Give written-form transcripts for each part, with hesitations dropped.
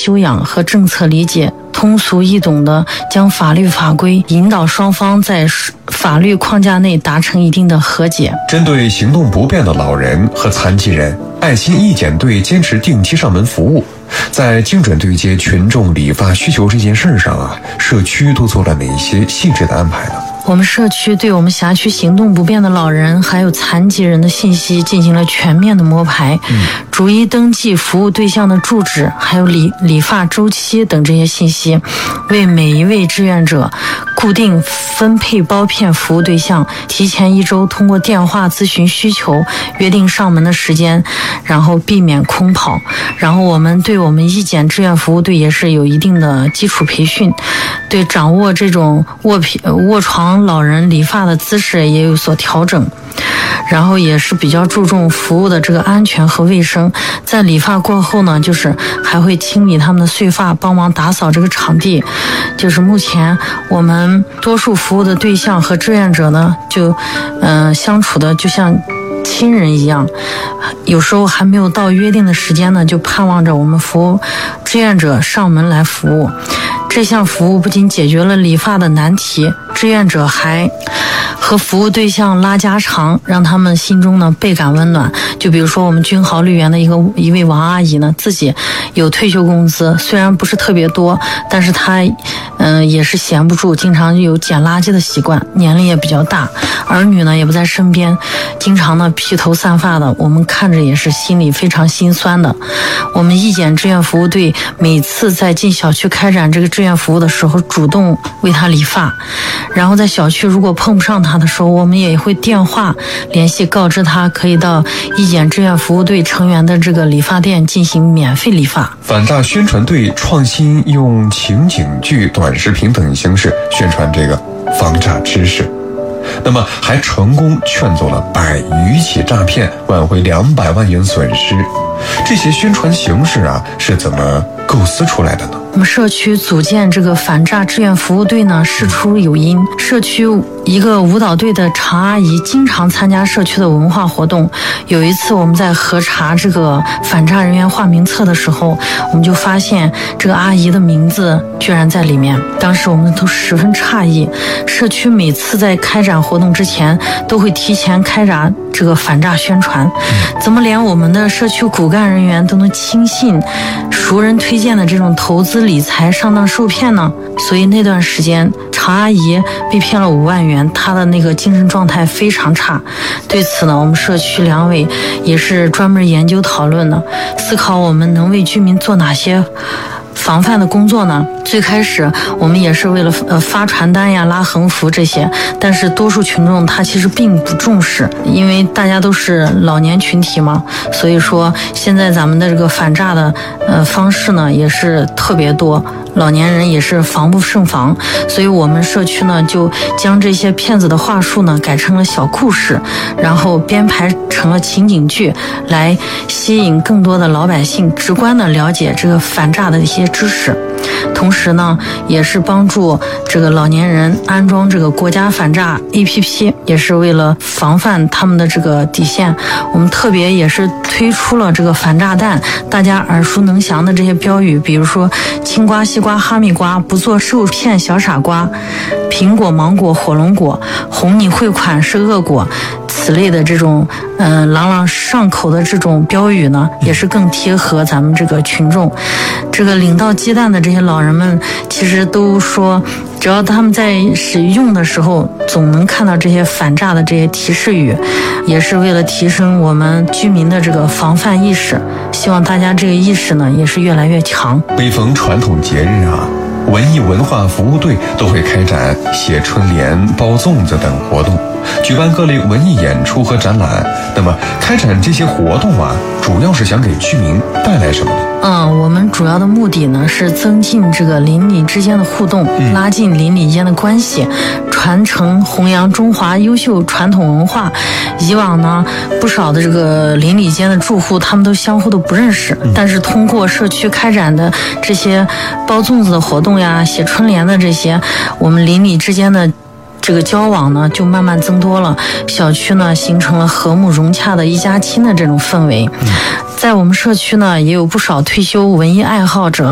修养和政策理解，通俗易懂的将法律法规引导双方在法律框架内达成一定的和解。 针对行动不便的老人和残疾人，爱心义检队坚持定期上门服务。在精准对接群众理发需求这件事上社区都做了哪些细致的安排呢？ 我们社区对我们辖区行动不便的老人还有残疾人的信息进行了全面的摸排，逐一登记服务对象的住址，还有理发周期等这些信息，为每一位志愿者固定分配包片服务对象，提前1周通过电话咨询需求，约定上门的时间，然后避免空跑。然后我们对我们义检志愿服务队也是有一定的基础培训，对掌握这种卧床老人理发的姿势也有所调整，然后也是比较注重服务的这个安全和卫生。在理发过后呢，就是还会清理他们的碎发，帮忙打扫这个场地。就是目前我们多数服务的对象和志愿者呢，就相处的就像亲人一样，有时候还没有到约定的时间呢，就盼望着我们服务志愿者上门来服务。这项服务不仅解决了理发的难题，志愿者还和服务对象拉家常，让他们心中呢倍感温暖。就比如说我们君豪绿园的一位王阿姨呢，自己有退休工资，虽然不是特别多，但是她也是闲不住，经常有捡垃圾的习惯，年龄也比较大，儿女呢也不在身边，经常呢披头散发的，我们看着也是心里非常心酸的。我们义检志愿服务队每次在进小区开展这个志愿服务的时候，主动为他理发，然后在小区如果碰不上他的时候，我们也会电话联系，告知他可以到义检志愿服务队成员的这个理发店进行免费理发。 反诈宣传队创新用情景剧、短视频等形式宣传这个防诈知识，那么还成功劝走了100余起诈骗，挽回200万元损失。这些宣传形式是怎么构思出来的呢？ 我们社区组建这个反诈志愿服务队呢，事出有因。社区一个舞蹈队的常阿姨经常参加社区的文化活动。有一次我们在核查这个反诈人员化名册的时候，我们就发现这个阿姨的名字居然在里面。当时我们都十分诧异。社区每次在开展活动之前都会提前开展这个反诈宣传，怎么连我们的社区骨干人员都能轻信熟人推荐的这种投资理财上当受骗呢？所以那段时间常阿姨被骗了5万元，她的那个精神状态非常差。对此呢，我们社区2委也是专门研究讨论的，思考我们能为居民做哪些防范的工作呢？最开始我们也是为了发传单呀、拉横幅这些，但是多数群众他其实并不重视，因为大家都是老年群体嘛，所以说现在咱们的这个反诈的方式呢也是特别多，老年人也是防不胜防，所以我们社区呢就将这些骗子的话术呢改成了小故事，然后编排成了情景剧，来吸引更多的老百姓直观的了解这个反诈的一些知识。同时呢，也是帮助这个老年人安装这个国家反诈 APP， 也是为了防范他们的这个底线。我们特别也是推出了这个反诈弹，大家耳熟能详的这些标语，比如说青瓜、西瓜、哈密瓜，不做受骗小傻瓜，苹果、芒果、火龙果，哄你汇款是恶果，此类的这种朗朗上口的这种标语呢，也是更贴合咱们这个群众。这个领到鸡蛋的这些老人们，其实都说，只要他们在使用的时候，总能看到这些反诈的这些提示语，也是为了提升我们居民的这个防范意识。希望大家这个意识呢，也是越来越强。 每逢传统节日文艺文化服务队都会开展写春联、包粽子等活动，举办各类文艺演出和展览。那么开展这些活动主要是想给居民带来什么呢？ 我们主要的目的呢是增进这个邻里之间的互动，拉近邻里间的关系，传承弘扬中华优秀传统文化。以往呢，不少的这个邻里间的住户，他们都相互都不认识，但是通过社区开展的这些包粽子的活动呀、写春联的这些，我们邻里之间的这个交往呢就慢慢增多了，小区呢形成了和睦融洽的一家亲的这种氛围。在我们社区呢也有不少退休文艺爱好者，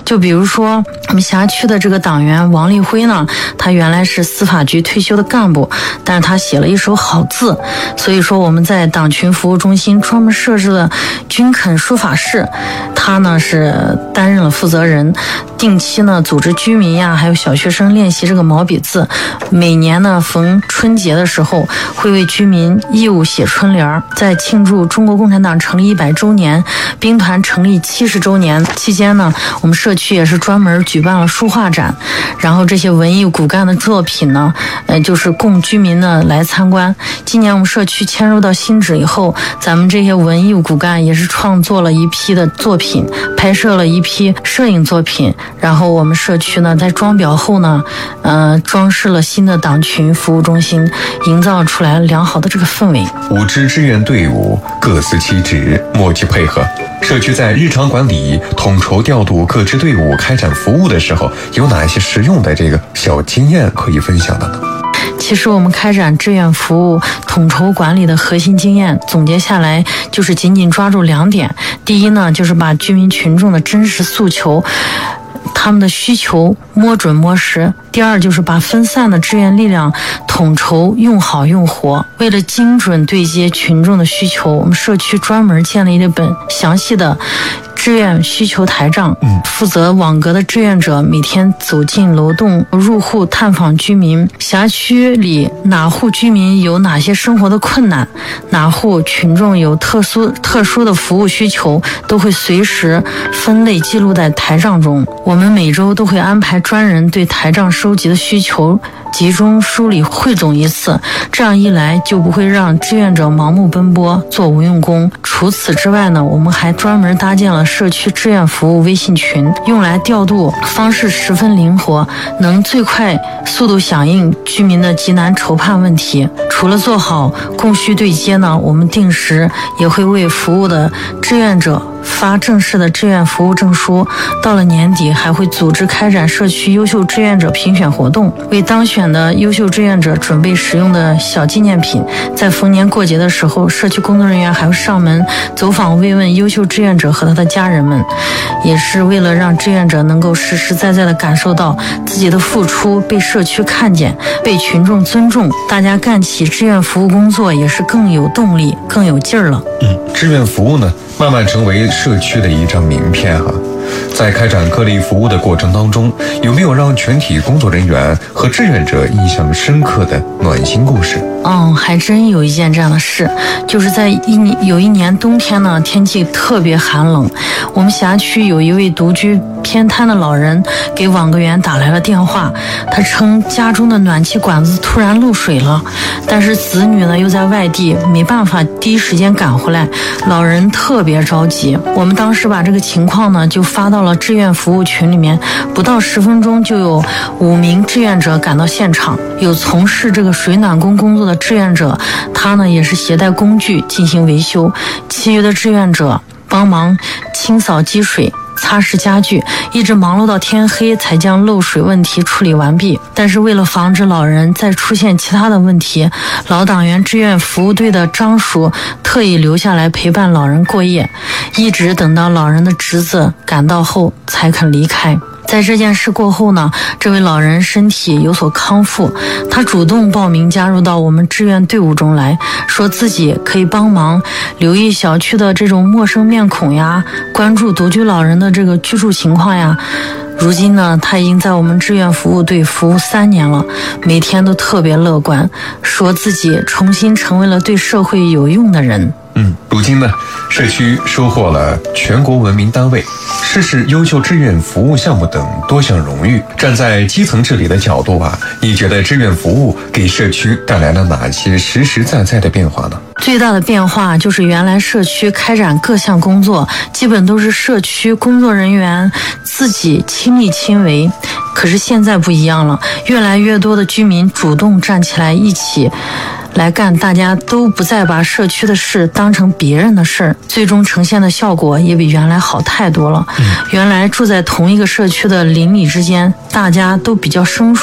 就比如说我们辖区的这个党员王立辉呢，他原来是司法局退休的干部，但是他写了一手好字，所以说我们在党群服务中心专门设置了军垦书法室，他呢是担任了负责人，定期呢组织居民呀还有小学生练习这个毛笔字，每年呢逢春节的时候会为居民义务写春联。在庆祝中国共产党成立100周年、兵团成立70周年期间呢，我们社区也是专门举办了书画展，然后这些文艺骨干的作品呢，就是供居民呢来参观。今年我们社区迁入到新址以后，咱们这些文艺骨干也是创作了一批的作品，拍摄了一批摄影作品，然后我们社区呢在装裱后呢，装饰了新的党群服务中心，营造出来良好的这个氛围。 5支志愿队伍各司其职，默契配合。社区在日常管理、统筹调度各支队伍开展服务的时候，有哪些实用的这个小经验可以分享的呢？ 其实我们开展志愿服务统筹管理的核心经验总结下来，就是紧紧抓住2点。第一呢，就是把居民群众的真实诉求、他们的需求摸准摸实。第二就是把分散的志愿力量统筹用好用活。为了精准对接群众的需求，我们社区专门建立了一本详细的志愿需求台账，负责网格的志愿者每天走进楼栋入户探访居民，辖区里哪户居民有哪些生活的困难，哪户群众有特殊的服务需求，都会随时分类记录在台账中。我们每周都会安排专人对台账收集的需求集中梳理汇总一次，这样一来就不会让志愿者盲目奔波做无用功。除此之外呢，我们还专门搭建了社区志愿服务微信群，用来调度方式十分灵活，能最快速度响应居民的急难筹盼问题。除了做好供需对接呢，我们定时也会为服务的志愿者发正式的志愿服务证书。到了年底还会组织开展社区优秀志愿者评选活动，为当选的优秀志愿者准备实用的小纪念品。在逢年过节的时候，社区工作人员还会上门走访慰问优秀志愿者和他的家人们，也是为了让志愿者能够实实在在地感受到自己的付出被社区看见，被群众尊重，大家干起志愿服务工作也是更有动力更有劲儿了。 志愿服务呢慢慢成为社区的一张名片哈。在开展各类服务的过程当中，有没有让全体工作人员和志愿者印象深刻的暖心故事？ 还真有一件这样的事，就是在有一年冬天呢，天气特别寒冷，我们辖区有一位独居偏瘫的老人给网格员打来了电话，他称家中的暖气管子突然漏水了，但是子女呢又在外地，没办法第一时间赶回来，老人特别着急。我们当时把这个情况呢就发到了志愿服务群里面，不到10分钟就有5名志愿者赶到现场，有从事这个水暖工作的志愿者，他呢也是携带工具进行维修，其余的志愿者帮忙清扫积水、擦拭家具，一直忙碌到天黑才将漏水问题处理完毕。但是为了防止老人再出现其他的问题，老党员志愿服务队的张叔特意留下来陪伴老人过夜，一直等到老人的侄子赶到后才肯离开。在这件事过后呢，这位老人身体有所康复，他主动报名加入到我们志愿队伍中来，说自己可以帮忙留意小区的这种陌生面孔呀，关注独居老人的这个居住情况呀。如今呢，他已经在我们志愿服务队服务3年了，每天都特别乐观，说自己重新成为了对社会有用的人。 如今呢，社区收获了全国文明单位、市优秀志愿服务项目等多项荣誉。站在基层治理的角度啊，你觉得志愿服务给社区带来了哪些实实在在的变化呢？ 最大的变化就是原来社区开展各项工作基本都是社区工作人员自己亲力亲为，可是现在不一样了，越来越多的居民主动站起来一起来干，大家都不再把社区的事当成别人的事儿，最终呈现的效果也比原来好太多了。原来住在同一个社区的邻里之间，大家都比较生疏，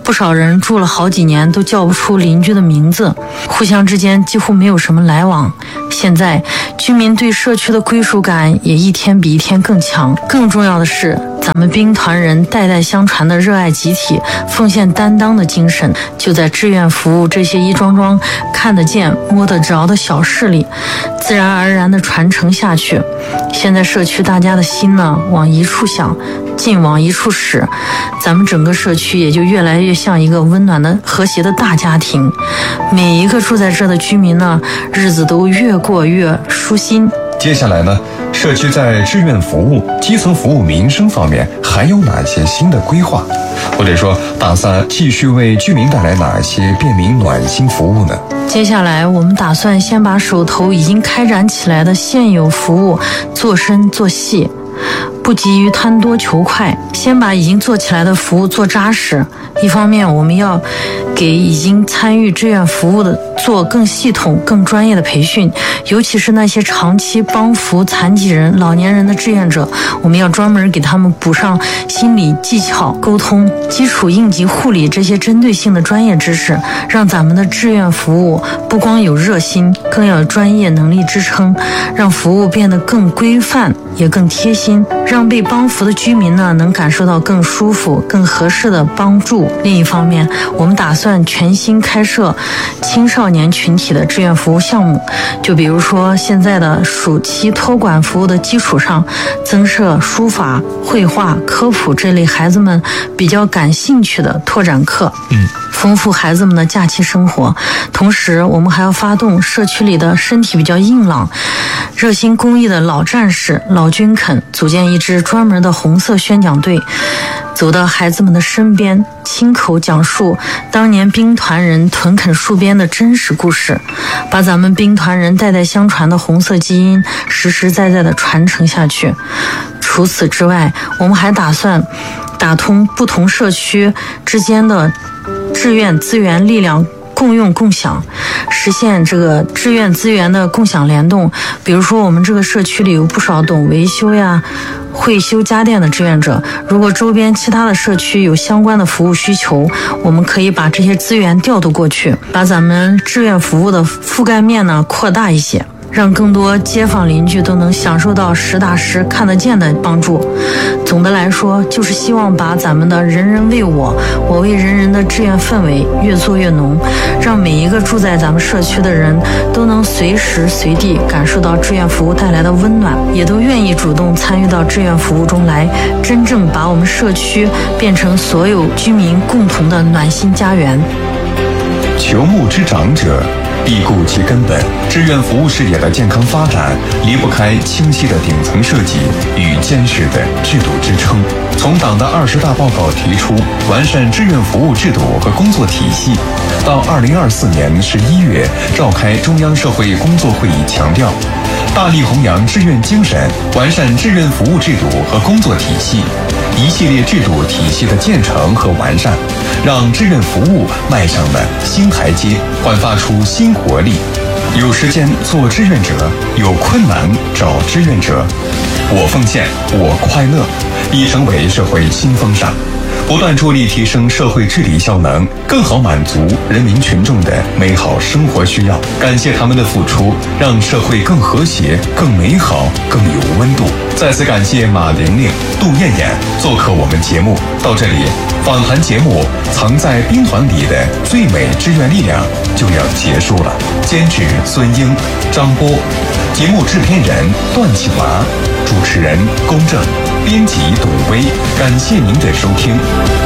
不少人住了好几年都叫不出邻居的名字，互相之间几乎没有什么来往。现在居民对社区的归属感也一天比一天更强。更重要的是，咱们兵团人代代相传的热爱集体、奉献担当的精神，就在志愿服务这些一桩桩看得见、摸得着的小事里，自然而然地传承下去。现在社区大家的心呢，往一处想，劲往一处使，咱们整个社区也就越来越像一个温暖的、和谐的大家庭。每一个住在这的居民呢，日子都越过越舒心。 接下来呢，社区在志愿服务、基层服务民生方面还有哪些新的规划？或者说，打算继续为居民带来哪些便民暖心服务呢？ 接下来我们打算先把手头已经开展起来的现有服务做深做细，不急于贪多求快，先把已经做起来的服务做扎实。一方面，我们要给已经参与志愿服务的做更系统、更专业的培训，尤其是那些长期帮扶残疾人、老年人的志愿者，我们要专门给他们补上心理技巧、沟通、基础应急护理这些针对性的专业知识，让咱们的志愿服务不光有热心，更要有专业能力支撑，让服务变得更规范，也更贴心，让被帮扶的居民呢能感受到更舒服、更合适的帮助。另一方面，我们打算全新开设青少年群体的志愿服务项目，就比如说现在的暑期托管服务的基础上，增设书法、绘画、科普这类孩子们比较感兴趣的拓展课，丰富孩子们的假期生活。同时，我们还要发动社区里的身体比较硬朗、热心公益的老战士、老军肯，组建一支专门的红色宣讲队，走到孩子们的身边，亲口讲述当年兵团人屯垦戍边的真实故事，把咱们兵团人代代相传的红色基因实实在在地传承下去。除此之外，我们还打算打通不同社区之间的志愿资源力量共用共享，实现这个志愿资源的共享联动。比如说，我们这个社区里有不少懂维修呀、会修家电的志愿者，如果周边其他的社区有相关的服务需求，我们可以把这些资源调度过去，把咱们志愿服务的覆盖面呢扩大一些，让更多街坊邻居都能享受到实打实看得见的帮助。总的来说，就是希望把咱们的人人为我，我为人人的志愿氛围越做越浓，让每一个住在咱们社区的人都能随时随地感受到志愿服务带来的温暖，也都愿意主动参与到志愿服务中来，真正把我们社区变成所有居民共同的暖心家园。 求木之长者，必固其根本。志愿服务事业的健康发展离不开清晰的顶层设计与坚实的制度支撑。从党的20大报告提出完善志愿服务制度和工作体系，到2024年11月召开中央社会工作会议强调，大力弘扬志愿精神，完善志愿服务制度和工作体系，一系列制度体系的建成和完善，让志愿服务迈上了新台阶，焕发出新活力。有时间做志愿者，有困难找志愿者。我奉献，我快乐，已成为社会新风尚，不断助力提升社会治理效能，更好满足人民群众的美好生活需要。感谢他们的付出，让社会更和谐、更美好、更有温度。再次感谢马玲玲、杜艳艳做客我们节目。到这里，访谈节目《藏在兵团里的最美志愿力量》就要结束了。监制孙英、张波，节目制片人段启华，主持人龚正，编辑董威。感谢您的收听。